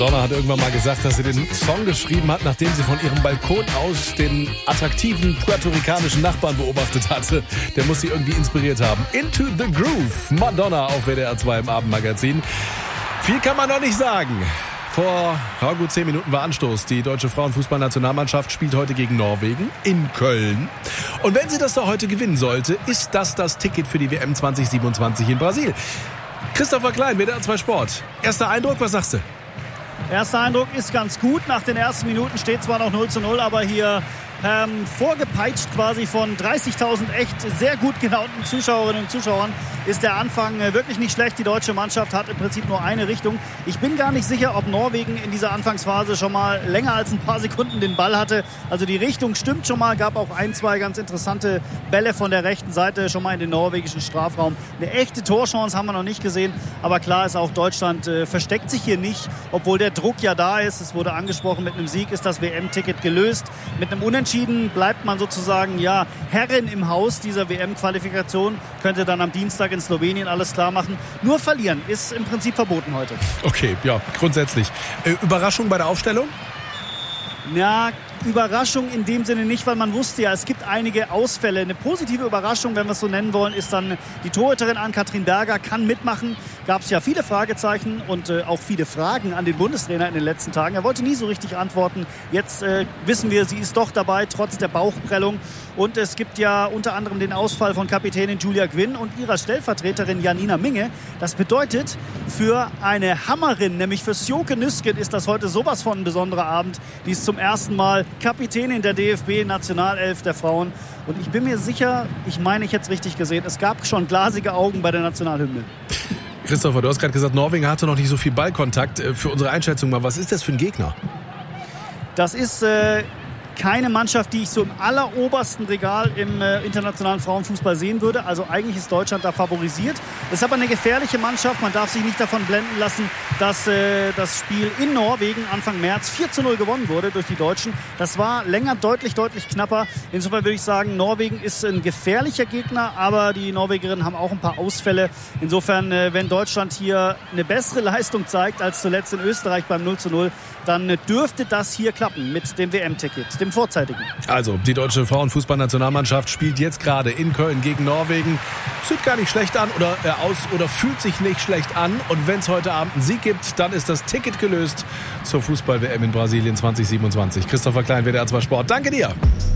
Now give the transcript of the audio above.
Madonna hat irgendwann mal gesagt, dass sie den Song geschrieben hat, nachdem sie von ihrem Balkon aus den attraktiven puerto-ricanischen Nachbarn beobachtet hatte. Der muss sie irgendwie inspiriert haben. Into the Groove, Madonna auf WDR 2 im Abendmagazin. Viel kann man noch nicht sagen. Vor gut 10 Minuten war Anstoß. Die deutsche Frauenfußballnationalmannschaft spielt heute gegen Norwegen in Köln. Und wenn sie das da heute gewinnen sollte, ist das Ticket für die WM 2027 in Brasilien. Christopher Klein, WDR 2 Sport. Erster Eindruck, was sagst du? Erster Eindruck ist ganz gut. Nach den ersten Minuten steht zwar noch 0:0, aber hier vorgepeitscht quasi von 30.000 echt sehr gut gelaunten Zuschauerinnen und Zuschauern ist der Anfang wirklich nicht schlecht. Die deutsche Mannschaft hat im Prinzip nur eine Richtung. Ich bin gar nicht sicher, ob Norwegen in dieser Anfangsphase schon mal länger als ein paar Sekunden den Ball hatte. Also die Richtung stimmt schon mal. Gab auch 1, 2 ganz interessante Bälle von der rechten Seite schon mal in den norwegischen Strafraum. Eine echte Torchance haben wir noch nicht gesehen. Aber klar ist auch, Deutschland versteckt sich hier nicht, obwohl der Druck ja da ist. Es wurde angesprochen, mit einem Sieg ist das WM-Ticket gelöst. Mit einem Unentschieden bleibt man sozusagen Herrin im Haus dieser WM-Qualifikation. Könnte dann am Dienstag in Slowenien alles klar machen. Nur verlieren ist im Prinzip verboten heute. Okay, ja, grundsätzlich. Überraschung bei der Aufstellung? Ja, Überraschung in dem Sinne nicht, weil man wusste ja, es gibt einige Ausfälle. Eine positive Überraschung, wenn wir es so nennen wollen, ist dann die Torhüterin Ann-Kathrin Berger, kann mitmachen. Gab es ja viele Fragezeichen und auch viele Fragen an den Bundestrainer in den letzten Tagen. Er wollte nie so richtig antworten. Jetzt wissen wir, sie ist doch dabei, trotz der Bauchprellung. Und es gibt ja unter anderem den Ausfall von Kapitänin Julia Gwynn und ihrer Stellvertreterin Janina Minge. Das bedeutet, für eine Hammerin, nämlich für Sjoeke Nüsken, ist das heute sowas von ein besonderer Abend. Die ist zum ersten Mal Kapitänin der DFB-Nationalelf der Frauen. Und ich bin mir sicher, ich hätte es richtig gesehen, es gab schon glasige Augen bei der Nationalhymne. Christopher, du hast gerade gesagt, Norwegen hatte noch nicht so viel Ballkontakt. Für unsere Einschätzung mal, was ist das für ein Gegner? Das ist keine Mannschaft, die ich so im allerobersten Regal im internationalen Frauenfußball sehen würde. Also eigentlich ist Deutschland da favorisiert. Es ist aber eine gefährliche Mannschaft. Man darf sich nicht davon blenden lassen, dass das Spiel in Norwegen Anfang März 4:0 gewonnen wurde durch die Deutschen. Das war länger deutlich knapper. Insofern würde ich sagen, Norwegen ist ein gefährlicher Gegner, aber die Norwegerinnen haben auch ein paar Ausfälle. Insofern, wenn Deutschland hier eine bessere Leistung zeigt als zuletzt in Österreich beim 0:0, dann dürfte das hier klappen mit dem WM-Ticket, dem vorzeitigen. Also, die deutsche Frauenfußballnationalmannschaft spielt jetzt gerade in Köln gegen Norwegen. Sieht gar nicht schlecht an oder fühlt sich nicht schlecht an. Und wenn es heute Abend einen Sieg gibt, dann ist das Ticket gelöst zur Fußball-WM in Brasilien 2027. Christopher Klein, WDR 2 Sport. Danke dir.